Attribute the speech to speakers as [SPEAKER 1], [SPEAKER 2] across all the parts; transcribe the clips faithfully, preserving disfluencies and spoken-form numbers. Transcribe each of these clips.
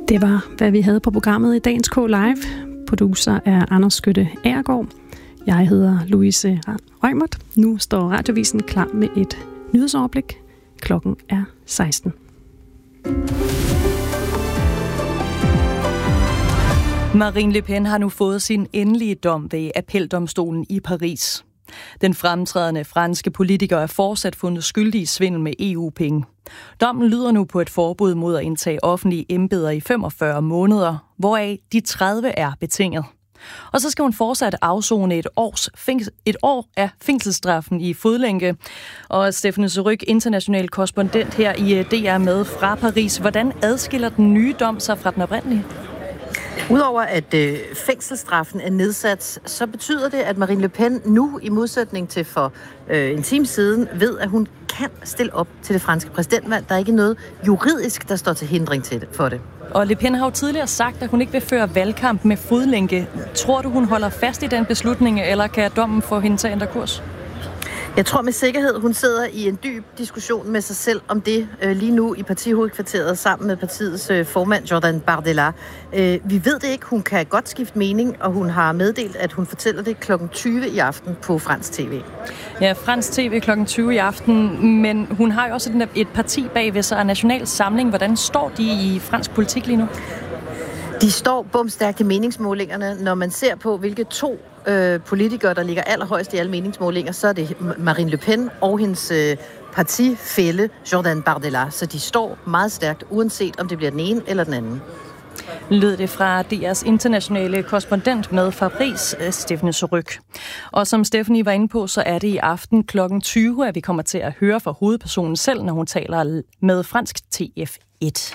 [SPEAKER 1] Det var, hvad vi havde på programmet i dagens K Live. Producer er Anders Skytte Agergaard. Jeg hedder Louise Rømert. Nu står Radiovisen klar med et nyhedsoverblik. Klokken er seksten.
[SPEAKER 2] Marine Le Pen har nu fået sin endelige dom ved appeldomstolen i Paris. Den fremtrædende franske politiker er fortsat fundet skyldig i svindel med E U-penge. Dommen lyder nu på et forbud mod at indtage offentlige embeder i femogfyrre måneder, hvoraf de tredive er betinget. Og så skal hun fortsat afzone et, års fængsel, et år af fængselsstraffen i fodlænke. Og Stephanie Surrugue, international korrespondent her i D R med fra Paris. Hvordan adskiller den nye dom sig fra den oprindelige?
[SPEAKER 3] Udover at øh, fængselsstraffen er nedsat, så betyder det, at Marine Le Pen nu, i modsætning til for øh, en time siden, ved, at hun kan stille op til det franske præsidentvalg. Der er ikke noget juridisk, der står til hindring til det, for det.
[SPEAKER 2] Og Le Pen har jo tidligere sagt, at hun ikke vil føre valgkamp med fodlænke. Tror du, hun holder fast i den beslutning, eller kan dommen få hende til at ændre kurs?
[SPEAKER 3] Jeg tror med sikkerhed, hun sidder i en dyb diskussion med sig selv om det øh, lige nu i partihovedkvarteret sammen med partiets øh, formand Jordan Bardella. Øh, vi ved det ikke. Hun kan godt skifte mening, og hun har meddelt, at hun fortæller det klokken tyve i aften på fransk tv.
[SPEAKER 2] Ja, fransk tv klokken tyve i aften, men hun har jo også et parti bagved sig, National Samling. Hvordan står de i fransk politik lige nu?
[SPEAKER 3] De står bomstærkt i meningsmålingerne. Når man ser på, hvilke to øh, politikere, der ligger allerhøjst i alle meningsmålinger, så er det Marine Le Pen og hendes øh, partifælle Jordan Bardella. Så de står meget stærkt, uanset om det bliver den ene eller den anden.
[SPEAKER 2] Lød det fra D R's internationale korrespondent med Fabrice, Stephanie Surrugue. Og som Stephanie var inde på, så er det i aften klokken tyve, at vi kommer til at høre fra hovedpersonen selv, når hun taler med fransk T F et.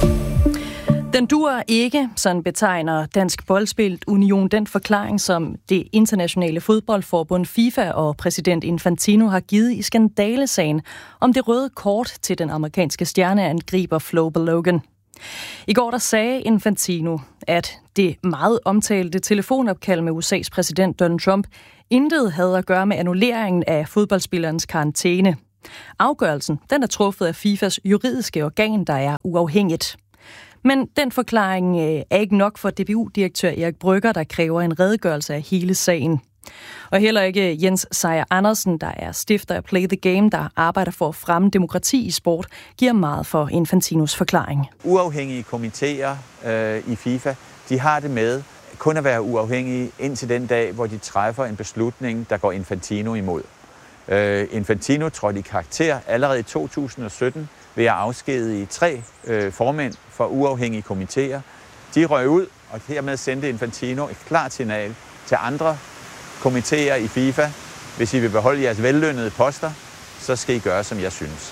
[SPEAKER 2] Den duer ikke, sådan betegner Dansk Boldspil Union den forklaring, som det internationale fodboldforbund FIFA og præsident Infantino har givet i skandalesagen om det røde kort til den amerikanske stjerneangriber Flo Balogun. I går der sagde Infantino, at det meget omtalte telefonopkald med U S A's præsident Donald Trump intet havde at gøre med annulleringen af fodboldspillerens karantæne. Afgørelsen den er truffet af FIFAs juridiske organ, der er uafhængigt. Men den forklaring er ikke nok for D B U-direktør Erik Brygger, der kræver en redegørelse af hele sagen. Og heller ikke Jens Sejer Andersen, der er stifter af Play the Game, der arbejder for at fremme demokrati i sport, giver meget for Infantinos forklaring.
[SPEAKER 4] Uafhængige komitéer øh, i FIFA, de har det med kun at være uafhængige indtil den dag, hvor de træffer en beslutning, der går Infantino imod. Øh, Infantino trådte i karakter allerede i to tusind og sytten ved at afskedige tre øh, formænd for uafhængige komitéer. De røg ud, og hermed sendte Infantino et klart signal til andre komitéer i FIFA. Hvis I vil beholde jeres vellønnede poster, så skal I gøre, som jeg synes.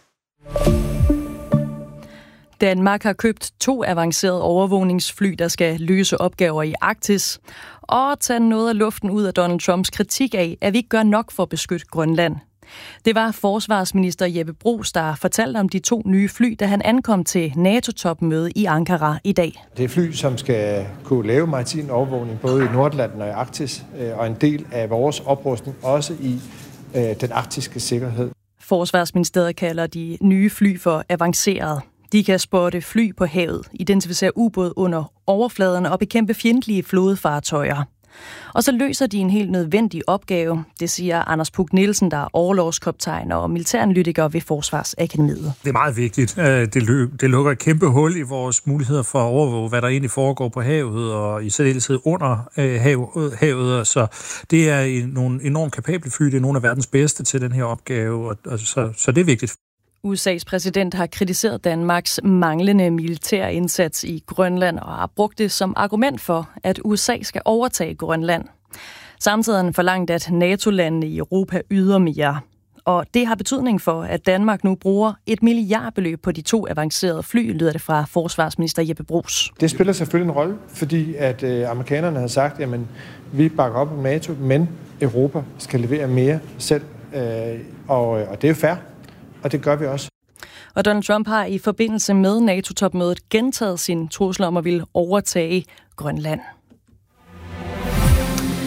[SPEAKER 2] Danmark har købt to avancerede overvågningsfly, der skal løse opgaver i Arktis, og tage noget af luften ud af Donald Trumps kritik af, at vi ikke gør nok for at beskytte Grønland. Det var forsvarsminister Jeppe Bruus, der fortalte om de to nye fly, da han ankom til NATO-topmøde i Ankara i dag.
[SPEAKER 5] Det er fly, som skal kunne lave maritim overvågning både i Nordatlanten og i Arktis, og en del af vores oprustning også i den arktiske sikkerhed.
[SPEAKER 2] Forsvarsministeriet kalder de nye fly for avanceret. De kan spotte fly på havet, identificere ubåd under overfladen og bekæmpe fjendtlige flådefartøjer. Og så løser de en helt nødvendig opgave, det siger Anders Puk Nielsen, der er orlogskaptajn og militæranalytiker ved Forsvarsakademiet.
[SPEAKER 6] Det er meget vigtigt. Det lukker et kæmpe hul i vores muligheder for at overvåge, hvad der egentlig foregår på havet og i særdeleshed under havet. Så det er nogle enormt kapable fly, det er nogle af verdens bedste til den her opgave, og så, så det er vigtigt.
[SPEAKER 2] U S A's præsident har kritiseret Danmarks manglende militær indsats i Grønland og har brugt det som argument for, at U S A skal overtage Grønland. Samtidig har han forlangt, at NATO-landene i Europa yder mere. Og det har betydning for, at Danmark nu bruger et milliardbeløb på de to avancerede fly, lyder det fra forsvarsminister Jeppe Bruus.
[SPEAKER 5] Det spiller selvfølgelig en rolle, fordi at øh, amerikanerne har sagt, at vi bakker op om NATO, men Europa skal levere mere selv. Øh, og, og det er jo fair. Og det gør vi også.
[SPEAKER 2] Og Donald Trump har i forbindelse med NATO-topmødet gentaget sin trussel om at ville overtage Grønland.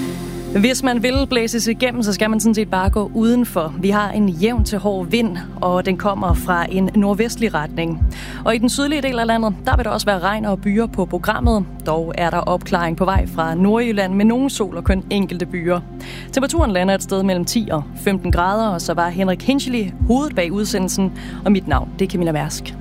[SPEAKER 2] Hvis man vil blæses igennem, så skal man sådan set bare gå udenfor. Vi har en jævn til hård vind, og den kommer fra en nordvestlig retning. Og i den sydlige del af landet, der vil der også være regn og byer på programmet. Dog er der opklaring på vej fra Nordjylland med nogle sol og kun enkelte byer. Temperaturen lander et sted mellem ti og femten grader, og så var Henrik Hinchely hovedet bag udsendelsen. Og mit navn, det er Camilla Mærsk.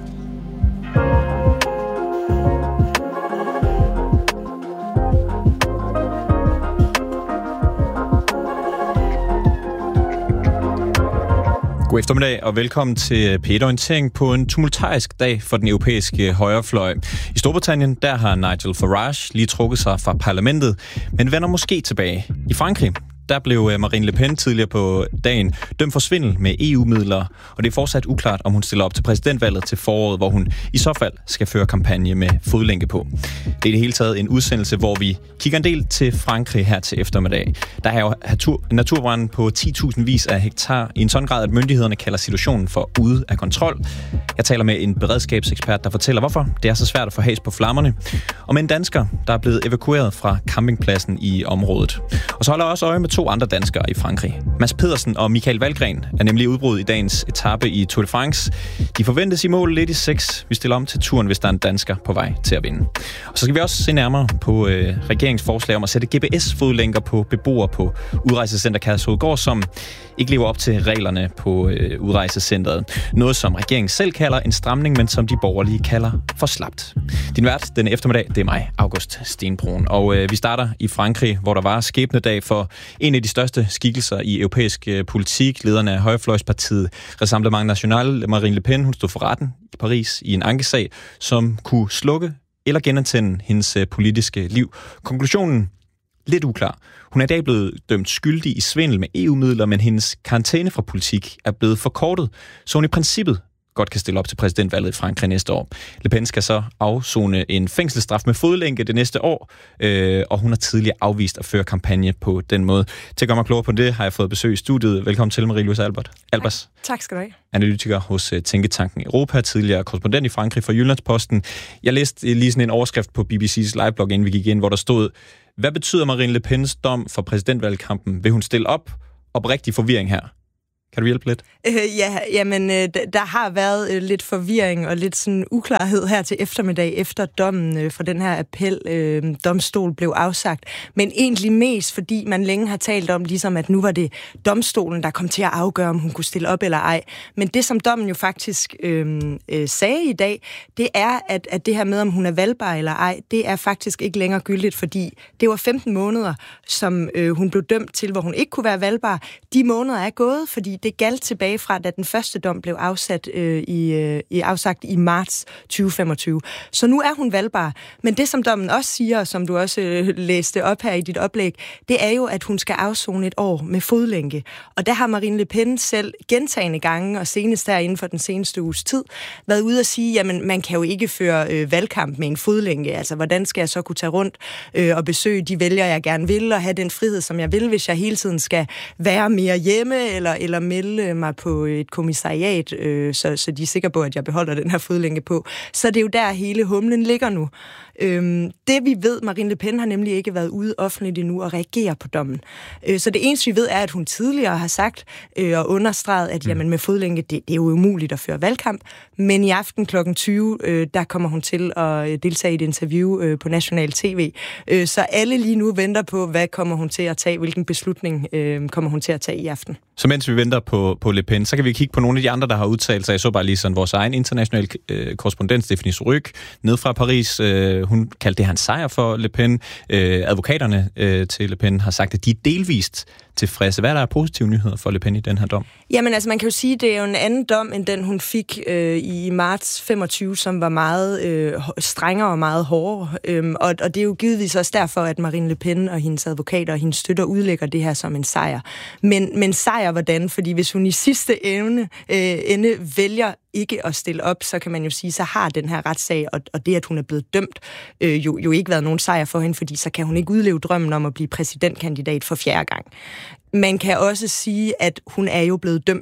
[SPEAKER 7] God eftermiddag og velkommen til P et-orientering på en tumultarisk dag for den europæiske højrefløj. I Storbritannien, der har Nigel Farage lige trukket sig fra parlamentet, men vender måske tilbage. I Frankrig, der blev Marine Le Pen tidligere på dagen dømt for svindel med E U-midler, og det er fortsat uklart, om hun stiller op til præsidentvalget til foråret, hvor hun i så fald skal føre kampagne med fodlænke på. Det er i det hele taget en udsendelse, hvor vi kigger en del til Frankrig her til eftermiddag. Der er jo naturbrand på ti tusind vis af hektar i en sådan grad, at myndighederne kalder situationen for ude af kontrol. Jeg taler med en beredskabsekspert, der fortæller, hvorfor det er så svært at få has på flammerne, og med en dansker, der er blevet evakueret fra campingpladsen i området. Og så holder jeg også øje med to andre danskere i Frankrig. Mads Pedersen og Michael Valgren er nemlig udbrud i dagens etape i Tour de France. De forventes i mål lidt i seks. Vi stiller om til turen, hvis der er en dansker på vej til at vinde. Og så skal vi også se nærmere på øh, regeringsforslag om at sætte G P S-fodlænker på beboere på Udrejsecenter Kærshovedgård, som ikke lever op til reglerne på øh, udrejsecentret. Noget, som regeringen selv kalder en stramning, men som de borgerlige kalder for slapt. Din vært denne eftermiddag, det er mig, August Stenbrun. Og øh, vi starter i Frankrig, hvor der var skæbnedag for en af de største skikkelser i europæisk øh, politik. Lederne af højrefløjspartiet Rassemblement National, Marine Le Pen, hun stod for retten i Paris i en ankesag, som kunne slukke eller genantænde hendes øh, politiske liv. Konklusionen lidt uklar. Hun er i dag blevet dømt skyldig i svindel med E U-midler, men hendes karantæne fra politik er blevet forkortet, så hun i princippet godt kan stille op til præsidentvalget i Frankrig næste år. Le Pen skal så afsone en fængselsstraf med fodlænke det næste år, øh, og hun har tidligere afvist at føre kampagne på den måde. Til at gøre mig klogere på det, har jeg fået besøg i studiet. Velkommen til, Marie-Louise Albert. Albers.
[SPEAKER 8] Tak skal du have.
[SPEAKER 7] Analytiker hos Tænketanken Europa, tidligere korrespondent i Frankrig for Jyllandsposten. Jeg læste lige sådan en overskrift på B B C's liveblog, inden vi gik ind, hvor der stod: hvad betyder Marine Le Pens dom for præsidentvalgkampen? Vil hun stille op? Oprigtig forvirring her. Kan du hjælpe lidt?
[SPEAKER 8] Øh, ja, jamen, øh, der har været øh, lidt forvirring og lidt sådan uklarhed her til eftermiddag, efter dommen øh, for den her appel øh, domstol blev afsagt. Men egentlig mest, fordi man længe har talt om, ligesom at nu var det domstolen, der kom til at afgøre, om hun kunne stille op eller ej. Men det, som dommen jo faktisk øh, øh, sagde i dag, det er, at, at det her med, om hun er valgbar eller ej, det er faktisk ikke længere gyldigt, fordi det var femten måneder, som øh, hun blev dømt til, hvor hun ikke kunne være valgbar. De måneder er gået, fordi det galt tilbage fra, da den første dom blev afsat øh, i, øh, i afsagt i marts tyve femogtyve. Så nu er hun valgbar. Men det, som dommen også siger, som du også øh, læste op her i dit oplæg, det er jo, at hun skal afzone et år med fodlænke. Og der har Marine Le Pen selv gentagne gange, og senest her inden for den seneste uges tid, været ude at sige, jamen man kan jo ikke føre øh, valgkamp med en fodlænke. Altså, hvordan skal jeg så kunne tage rundt øh, og besøge de vælgere, jeg gerne vil, og have den frihed, som jeg vil, hvis jeg hele tiden skal være mere hjemme, eller, eller melde mig på et kommissariat, øh, så, så de er sikre på, at jeg beholder den her fodlænke på. Så det er jo der, hele humlen ligger nu. Øhm, det vi ved, Marine Le Pen har nemlig ikke været ude offentligt endnu og reagere på dommen. Øh, så det eneste vi ved er, at hun tidligere har sagt øh, og understreget, at jamen, med fodlænke, det, det er jo umuligt at føre valgkamp, men i aften klokken tyve, øh, der kommer hun til at deltage i et interview øh, på National T V. Øh, så alle lige nu venter på, hvad kommer hun til at tage, hvilken beslutning øh, kommer hun til at tage i aften.
[SPEAKER 7] Så mens vi venter på, på Le Pen, så kan vi kigge på nogle af de andre, der har udtalt sig. Jeg så bare lige sådan vores egen internationale øh, korrespondent, Stephanie Surrugue, ned fra Paris. Øh, hun kaldte det her en sejr for Le Pen. Øh, advokaterne øh, til Le Pen har sagt, at de er delvist tilfredse. Hvad er der af positive nyheder for Le Pen i den her dom?
[SPEAKER 8] Jamen altså, man kan jo sige, at det er jo en anden dom, end den hun fik øh, i marts femogtyve, som var meget øh, strengere og meget hårdere. Øhm, og, og det er jo givetvis også derfor, at Marine Le Pen og hendes advokater og hendes støtter udlægger det her som en sejr. Men, men sejr hvordan? Fordi hvis hun i sidste ende, øh, ende vælger ikke at stille op, så kan man jo sige, så har den her retssag, og, og det, at hun er blevet dømt, øh, jo, jo ikke været nogen sejr for hende, fordi så kan hun ikke udleve drømmen om at blive præsidentkandidat for fjerde gang. Man kan også sige, at hun er jo blevet dømt.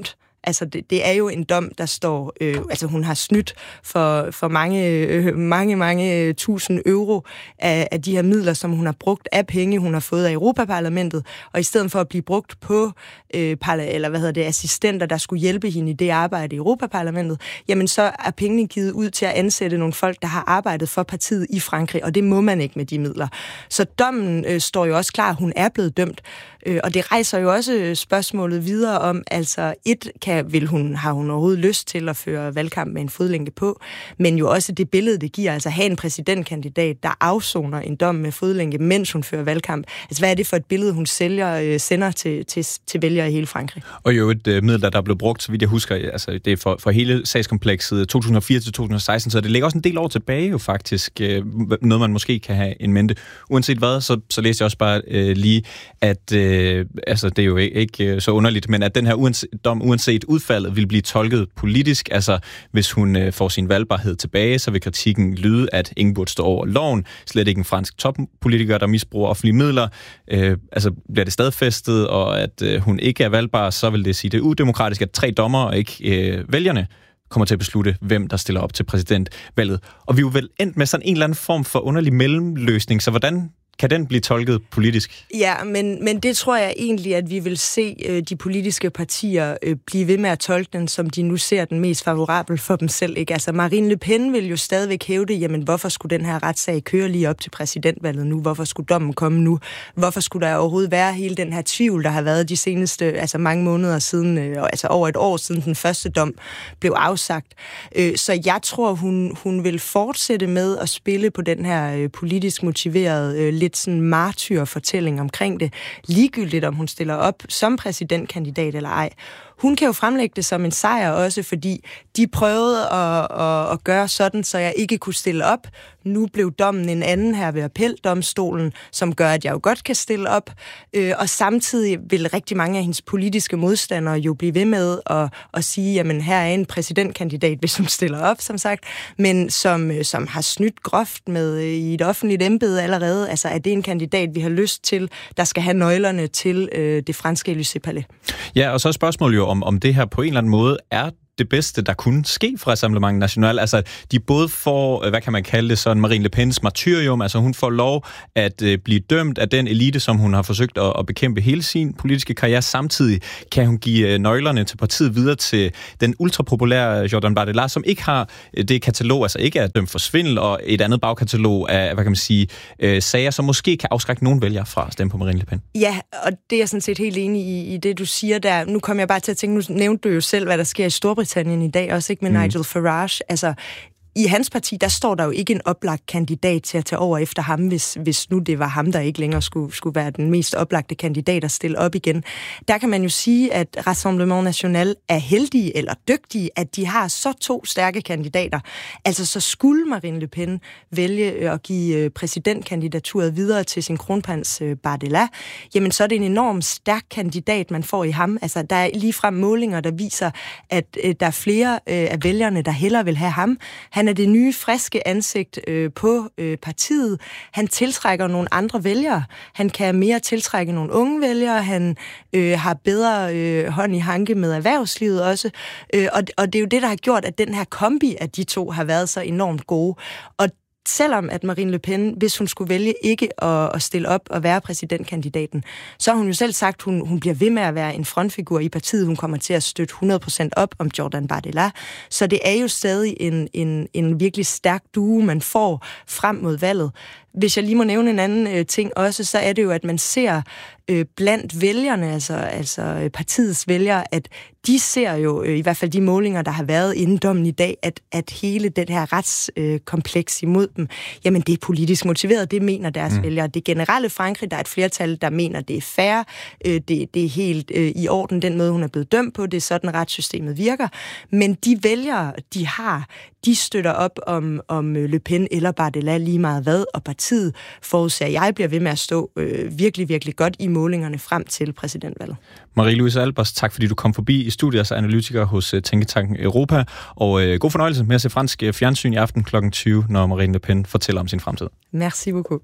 [SPEAKER 8] Altså, det, det er jo en dom, der står... Øh, altså, hun har snydt for, for mange, øh, mange, mange tusind euro af, af de her midler, som hun har brugt af penge, hun har fået af Europaparlamentet, og i stedet for at blive brugt på øh, parla- eller hvad hedder det, assistenter, der skulle hjælpe hende i det arbejde i Europaparlamentet, jamen så er pengene givet ud til at ansætte nogle folk, der har arbejdet for partiet i Frankrig, og det må man ikke med de midler. Så dommen øh, står jo også klar, hun er blevet dømt, øh, og det rejser jo også spørgsmålet videre om, altså et, kan, vil hun, har hun overhovedet lyst til at føre valgkamp med en fodlænke på, men jo også det billede, det giver, altså have en præsidentkandidat, der afsoner en dom med fodlænke, mens hun fører valgkamp. Altså hvad er det for et billede, hun sælger, øh, sender til, til, til vælgere i hele Frankrig?
[SPEAKER 7] Og jo et øh, middel, der er blevet brugt, så vidt jeg husker, altså det er for, for hele sagskomplekset to tusind og fire til to tusind og seksten, så det ligger også en del år tilbage jo faktisk, øh, noget man måske kan have en mente. Uanset hvad, så, så læste jeg også bare øh, lige, at øh, altså det er jo ikke, ikke så underligt, men at den her uanset, dom, uanset udfaldet, vil blive tolket politisk. Altså hvis hun øh, får sin valgbarhed tilbage, så vil kritikken lyde, at ingen burde stå over loven, slet ikke en fransk toppolitiker, der misbruger offentlige midler. Øh, altså bliver det stadfæstet, og at øh, hun ikke er valgbar, så vil det sige, det er udemokratisk, at tre dommere og ikke øh, vælgerne kommer til at beslutte, hvem der stiller op til præsidentvalget. Og vi er jo vel endt med sådan en eller anden form for underlig mellemløsning, så hvordan kan den blive tolket politisk?
[SPEAKER 8] Ja, men, men det tror jeg egentlig, at vi vil se øh, de politiske partier øh, blive ved med at tolke den, som de nu ser den mest favorabel for dem selv. Ikke? Altså Marine Le Pen vil jo stadigvæk hævde, jamen hvorfor skulle den her retssag køre lige op til præsidentvalget nu? Hvorfor skulle dommen komme nu? Hvorfor skulle der overhovedet være hele den her tvivl, der har været de seneste, altså mange måneder siden, øh, altså over et år siden den første dom blev afsagt. Øh, så jeg tror, hun, hun vil fortsætte med at spille på den her øh, politisk motiverede øh, lidt sådan martyrfortælling omkring det, ligegyldigt om hun stiller op som præsidentkandidat eller ej. Hun kan jo fremlægge det som en sejr også, fordi de prøvede at, at, at gøre sådan, så jeg ikke kunne stille op. Nu blev dommen en anden her ved appeldomstolen, som gør, at jeg jo godt kan stille op. Øh, og samtidig vil rigtig mange af hendes politiske modstandere jo blive ved med at, at sige, jamen her er en præsidentkandidat, hvis hun stiller op, som sagt, men som, som har snydt groft med i et offentligt embede allerede. Altså er det en kandidat, vi har lyst til, der skal have nøglerne til øh, det franske Élysée-palæ?
[SPEAKER 7] Ja, og så er spørgsmålet jo, om, om det her på en eller anden måde er det bedste, der kunne ske fra Rassemblement National. Altså, de både får, hvad kan man kalde det, sådan Marine Le Pens martyrium, altså hun får lov at øh, blive dømt af den elite, som hun har forsøgt at, at bekæmpe hele sin politiske karriere. Samtidig kan hun give øh, nøglerne til partiet videre til den ultrapopulære Jordan Bardella, som ikke har øh, det katalog, altså ikke er dømt for svindel, og et andet bagkatalog af, hvad kan man sige, øh, sager, som måske kan afskrække nogle vælgere fra at stemme på Marine Le Pen.
[SPEAKER 8] Ja, og det er jeg sådan set helt enig i, i det, du siger der. Nu kommer jeg bare til at tænke, nu nævnte du jo selv, hvad der sker i Storbritannien i dag, også ikke med mm. Nigel Farage. Altså, i hans parti, der står der jo ikke en oplagt kandidat til at tage over efter ham, hvis, hvis nu det var ham, der ikke længere skulle, skulle være den mest oplagte kandidat at stille op igen. Der kan man jo sige, at Rassemblement National er heldige eller dygtige, at de har så to stærke kandidater. Altså, så skulle Marine Le Pen vælge at give præsidentkandidaturet videre til sin kronprins Bardella, jamen så er det en enormt stærk kandidat, man får i ham. Altså, der er ligefrem målinger, der viser, at der er flere af vælgerne, der hellere vil have ham. Han er det nye, friske ansigt øh, på øh, partiet. Han tiltrækker nogle andre vælgere. Han kan mere tiltrække nogle unge vælgere. Han øh, har bedre øh, hånd i hanke med erhvervslivet også. Øh, og, og det er jo det, der har gjort, at den her kombi af de to har været så enormt gode. Og selvom at Marine Le Pen, hvis hun skulle vælge ikke at, at stille op og være præsidentkandidaten, så har hun jo selv sagt, at hun, hun bliver ved med at være en frontfigur i partiet. Hun kommer til at støtte hundrede procent op om Jordan Bardella. Så det er jo stadig en, en, en virkelig stærk duo, man får frem mod valget. Hvis jeg lige må nævne en anden øh, ting også, så er det jo, at man ser øh, blandt vælgerne, altså, altså øh, partiets vælgere, at de ser jo, øh, i hvert fald de målinger, der har været inden dommen i dag, at, at hele den her retskompleks øh, imod dem, jamen det er politisk motiveret, det mener deres mm. vælgere. Det generelle Frankrig, der er et flertal, der mener, det er fair, øh, det, det er helt øh, i orden, den måde, hun er blevet dømt på, det er sådan, retssystemet virker. Men de vælgere, de har, de støtter op om, om Le Pen eller Bardella lige meget hvad, og partiet forudser, at jeg bliver ved med at stå øh, virkelig, virkelig godt i målingerne frem til præsidentvalget.
[SPEAKER 7] Marie-Louise Albers, tak fordi du kom forbi i studiet som analytiker hos Tænketanken Europa, og øh, god fornøjelse med at se fransk fjernsyn i aften klokken tyve, når Marine Le Pen fortæller om sin fremtid.
[SPEAKER 8] Merci beaucoup.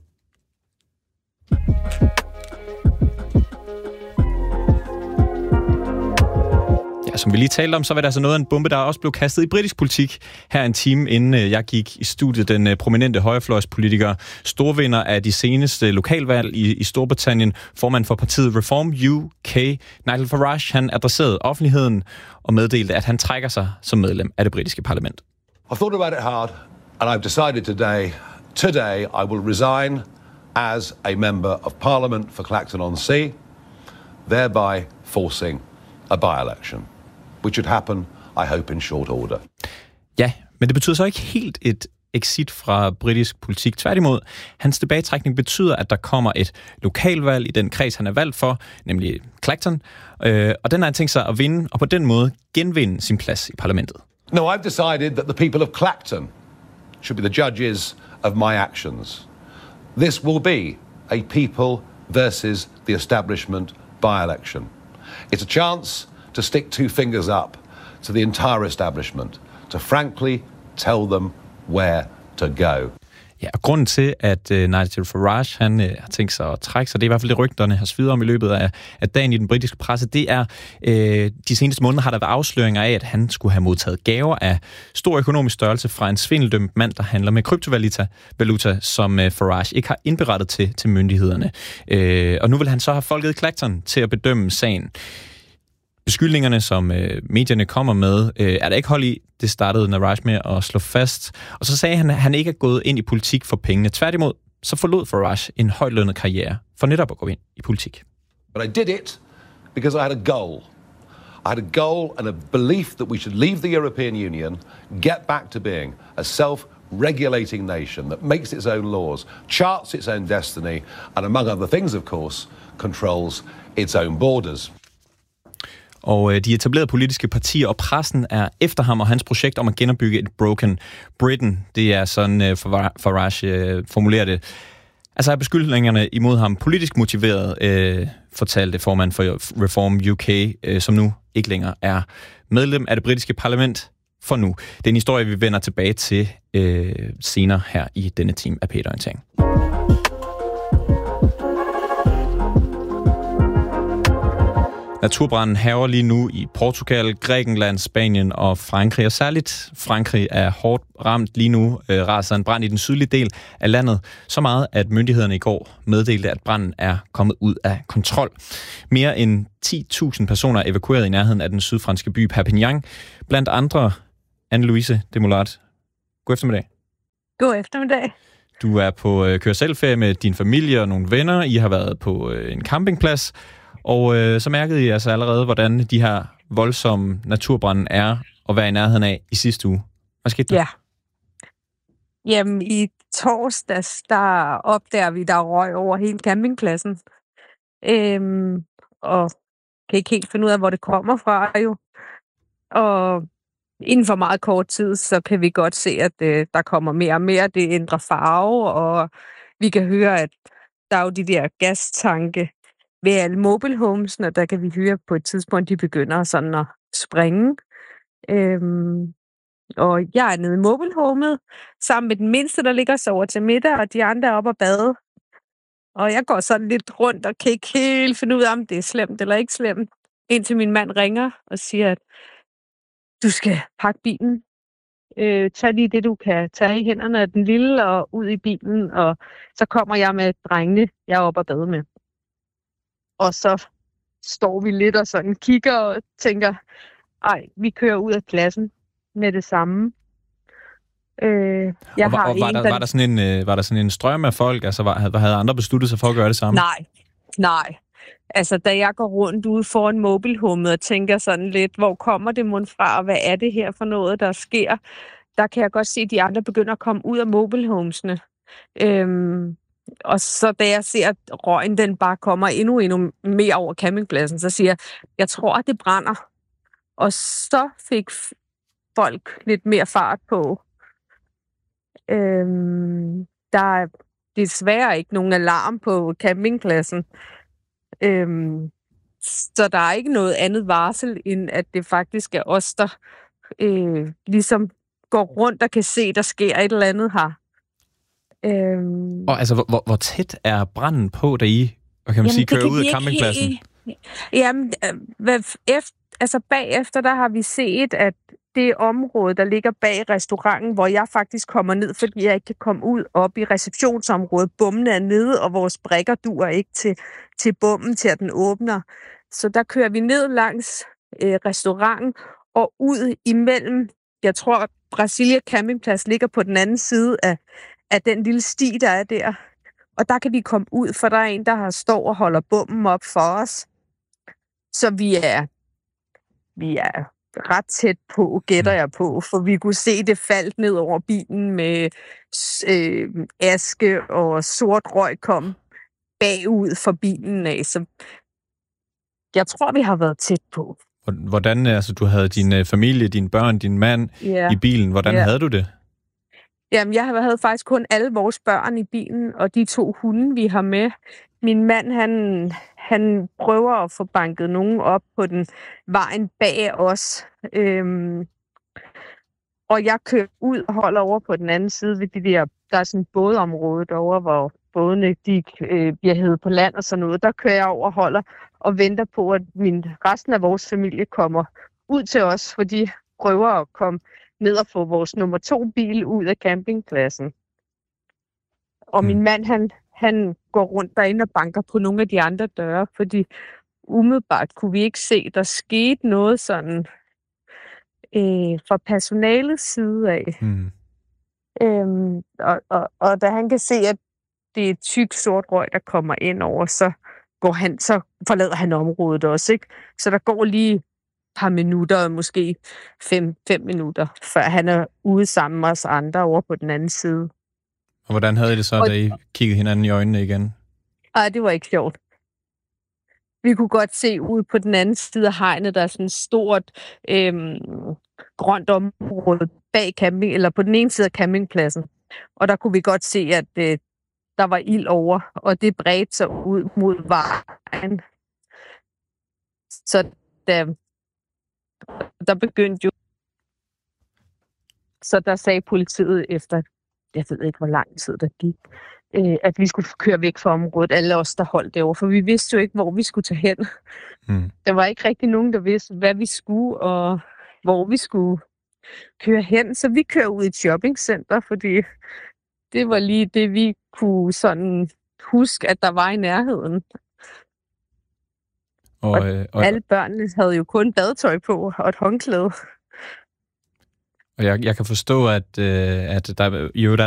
[SPEAKER 7] Ja, som vi lige talte om, så var der altså noget af en bombe, der også blev kastet i britisk politik her en time, inden jeg gik i studiet. Den prominente højrefløjspolitiker, storvinder af de seneste lokalvalg i, i Storbritannien, formand for partiet Reform U K, Nigel Farage, han adresserede offentligheden og meddelte, at han trækker sig som medlem af det britiske parlament.
[SPEAKER 9] I've thought about it hard, and I've decided today, today I will resign as a member of Parliament for Clacton-on-Sea, thereby forcing a by-election, which should happen, I hope, in short order.
[SPEAKER 7] Ja, men det betyder så ikke helt et exit fra britisk politik. Tværtimod, hans tilbagetrækning betyder, at der kommer et lokalvalg i den kreds, han er valgt for, nemlig Clacton, øh, og den har han tænkt sig at vinde, og på den måde genvinde sin plads i parlamentet.
[SPEAKER 9] No, I've decided that the people of Clacton should be the judges of my actions. This will be a people versus the establishment by-election. It's a chance to stick two fingers up to the entire establishment, to frankly tell them where to go.
[SPEAKER 7] Ja, og grunden til, at uh, Nigel Farage han, uh, har tænkt sig at trække sig, det er i hvert fald det rygterne har svidet om i løbet af, af dagen i den britiske presse, det er, uh, de seneste måneder har der været afsløringer af, at han skulle have modtaget gaver af stor økonomisk størrelse fra en svindeldømt mand, der handler med kryptovaluta, valuta, som uh, Farage ikke har indberettet til, til myndighederne. Uh, og nu vil han så have folket i Clacton til at bedømme sagen. Beskyldningerne, som øh, medierne kommer med, øh, er der ikke hold i. Det startede Farage med at slå fast. Og så sagde han, at han ikke er gået ind i politik for pengene. Tværtimod, så forlod Farage en højtlønnet karriere for netop at gå ind i politik.
[SPEAKER 9] But I did it because I had a goal. I had a goal and a belief that we should leave the European Union, get back to being a self-regulating nation that makes its own laws, charts its own destiny, and among other things, of course, controls its own borders.
[SPEAKER 7] Og øh, de etablerede politiske partier og pressen er efter ham og hans projekt om at genopbygge et broken Britain. Det er sådan, øh, Farage øh, formulerer det. Altså er beskyldningerne imod ham politisk motiveret, øh, fortalte formand for Reform U K, øh, som nu ikke længere er medlem af det britiske parlament for nu. Det er en historie, vi vender tilbage til øh, senere her i denne time af P et-orientering. Naturbranden hærger lige nu i Portugal, Grækenland, Spanien og Frankrig, og særligt Frankrig er hårdt ramt lige nu, øh, raser en brand i den sydlige del af landet, så meget at myndighederne i går meddelte, at branden er kommet ud af kontrol. Mere end ti tusind personer er evakueret i nærheden af den sydfranske by Perpignan, blandt andre Anne-Louise Demoulart. God eftermiddag.
[SPEAKER 10] God eftermiddag.
[SPEAKER 7] Du er på øh, køre-selv-ferie med din familie og nogle venner. I har været på øh, en campingplads. Og øh, så mærkede I altså allerede, hvordan de her voldsomme naturbrande er at være i nærheden af i sidste uge. Hvad skete der?
[SPEAKER 10] Ja. Jamen, i torsdags, der opdager vi, der røg over hele campingpladsen. Øhm, og kan ikke helt finde ud af, hvor det kommer fra jo. Og inden for meget kort tid, så kan vi godt se, at øh, der kommer mere og mere. Det ændrer farve, og vi kan høre, at der er jo de der gastanke ved alle mobile homesene, der kan vi høre på et tidspunkt, de begynder sådan at springe. Øhm, og jeg er nede i mobile homet, sammen med den mindste, der ligger og sover til middag, og de andre er oppe og bade. Og jeg går sådan lidt rundt og kan ikke helt finde ud af, om det er slemt eller ikke slemt. Indtil min mand ringer og siger, at du skal pakke bilen. Øh, tag lige det, du kan tage i hænderne af den lille og ud i bilen, og så kommer jeg med drengene, jeg er oppe og bade med. Og så står vi lidt og sådan kigger og tænker, ej, vi kører ud af pladsen med det samme. Øh, jeg
[SPEAKER 7] og var,
[SPEAKER 10] har
[SPEAKER 7] og var,
[SPEAKER 10] en,
[SPEAKER 7] der,
[SPEAKER 10] der...
[SPEAKER 7] var, der sådan en, øh, var der sådan en strøm af folk? Altså var, havde andre besluttet sig for at gøre det samme?
[SPEAKER 10] Nej, nej. Altså, da jeg går rundt ude foran mobilhommet og tænker sådan lidt, hvor kommer det mon fra, og hvad er det her for noget, der sker? Der kan jeg godt se, at de andre begynder at komme ud af mobilhomesene. Øhm, og så da jeg ser, at røgen den bare kommer endnu, endnu mere over campingpladsen, så siger jeg, jeg tror, at det brænder. Og så fik folk lidt mere fart på. Øhm, der er desværre ikke nogen alarm på campingpladsen. Øhm, så der er ikke noget andet varsel, end at det faktisk er os, der øh, ligesom går rundt og kan se, der sker et eller andet her. Øhm,
[SPEAKER 7] og altså, hvor, hvor tæt er branden på, da I, hvad kan man sige, kører ud af campingpladsen?
[SPEAKER 10] Helt, Jamen, efter, altså bagefter, der har vi set, at det område, der ligger bag restauranten, hvor jeg faktisk kommer ned, fordi jeg ikke kan komme ud op i receptionsområdet. Bommen er nede, og vores brikker duer ikke til, til bommen, til at den åbner. Så der kører vi ned langs øh, restauranten og ud imellem, jeg tror, Brasilia Campingplads ligger på den anden side af, af den lille sti, der er der. Og der kan vi komme ud, for der er en, der har står og holder bommen op for os. Så vi er, vi er ret tæt på, gætter jeg på, for vi kunne se, det faldt ned over bilen med øh, aske og sort røg kom bagud for bilen af. Så jeg tror, vi har været tæt på.
[SPEAKER 7] Hvordan, altså du havde din familie, dine børn, din mand yeah. i bilen. Hvordan yeah. havde du det?
[SPEAKER 10] Jamen, jeg havde faktisk kun alle vores børn i bilen, og de to hunde, vi har med. Min mand, han, han prøver at få banket nogen op på den vejen bag os. Øhm, og jeg kører ud og holder over på den anden side ved de der, der er sådan et bådområde derovre, hvor bådene de, øh, bliver hævet på land og sådan noget. Der kører jeg over og holder og venter på, at min, resten af vores familie kommer ud til os, for de prøver at komme ned og få vores nummer to bil ud af campingpladsen. Og min mand, han, han går rundt derinde og banker på nogle af de andre døre, fordi umiddelbart kunne vi ikke se, der skete noget sådan øh, fra personalets side af. Mm. Øhm, og, og, og da han kan se, at det er tyk sort røg, der kommer ind over, så går han, så forlader han området også, ikke? Så der går lige et par minutter, måske fem, fem minutter, før han er ude sammen med os andre over på den anden side.
[SPEAKER 7] Og hvordan havde I det så, og, da I kiggede hinanden i øjnene igen?
[SPEAKER 10] Ej, det var ikke sjovt. Vi kunne godt se ud på den anden side af hegnet, der er sådan et stort øhm, grønt område bag camping, eller på den ene side af campingpladsen. Og der kunne vi godt se, at øh, der var ild over, og det bredte sig ud mod vejen. Så der, der begyndte jo... Så der sagde politiet efter, jeg ved ikke, hvor lang tid der gik, øh, at vi skulle køre væk fra området, alle os, der holdt derovre, for vi vidste jo ikke, hvor vi skulle tage hen. Mm. Der var ikke rigtig nogen, der vidste, hvad vi skulle, og hvor vi skulle køre hen. Så vi kører ud i et shoppingcenter, fordi det var lige det, vi kunne sådan huske, at der var i nærheden. Og, og, øh, og alle børnene havde jo kun badetøj på og et håndklæde.
[SPEAKER 7] Og jeg, jeg kan forstå, at, øh, at der, jo, der